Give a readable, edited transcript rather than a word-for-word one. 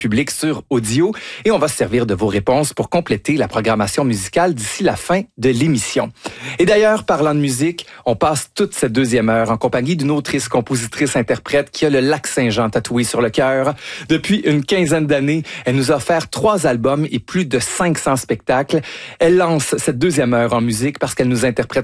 public sur audio et on va se servir de vos réponses pour compléter la programmation musicale d'ici la fin de l'émission. Et d'ailleurs, parlant de musique, on passe toute cette deuxième heure en compagnie d'une autrice, compositrice, interprète qui a le lac Saint-Jean tatoué sur le cœur. Depuis une quinzaine d'années, elle nous a offert 3 albums et plus de 500 spectacles. Elle lance cette deuxième heure en musique parce qu'elle nous interprète